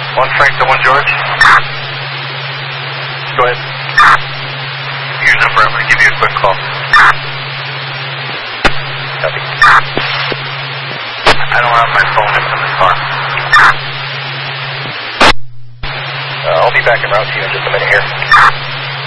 1 Frank to 1 George. Go ahead. Your number, I'm going to give you a quick call. Copy. I don't have my phone in the car. I'll be back en route to you in just a minute here.